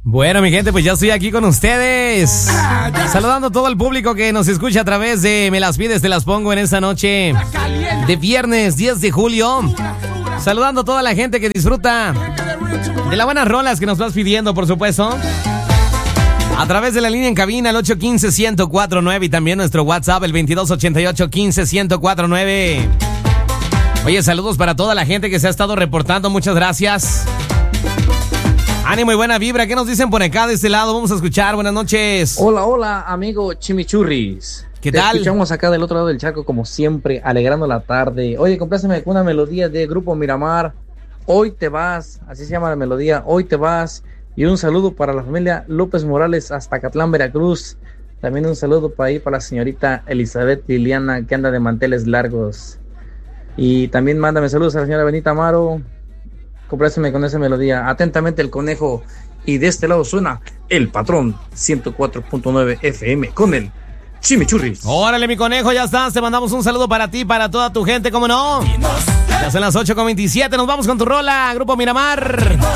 Bueno, mi gente, pues ya estoy aquí con ustedes. Saludando a todo el público que nos escucha a través de Me las pides, te las pongo en esta noche de viernes 10 de julio. Saludando a toda la gente que disfruta de las buenas rolas que nos vas pidiendo, por supuesto. A través de la línea en cabina, el 815-1049 y también nuestro WhatsApp, el 2288-15-1049. Oye, saludos para toda la gente que se ha estado reportando, muchas gracias. Ánimo y buena vibra, ¿qué nos dicen por acá de este lado? Vamos a escuchar, buenas noches. Hola, hola, amigo Chimichurris. ¿Qué tal? Te escuchamos acá del otro lado del charco, como siempre, alegrando la tarde. Oye, compláceme con una melodía de Grupo Miramar. Hoy te vas, así se llama la melodía, Hoy te vas. Y un saludo para la familia López Morales hasta Catlán, Veracruz. También un saludo para ahí para la señorita Elizabeth Liliana, que anda de manteles largos. Y también mándame saludos a la señora Benita Amaro. Compláceme con esa melodía. Atentamente el conejo. Y de este lado suena El Patrón 104.9 FM con el Chimichurris. Órale, mi conejo, ya estás. Te mandamos un saludo para ti, para toda tu gente, ¿cómo no? Ya son las 8:27. Nos vamos con tu rola, Grupo Miramar.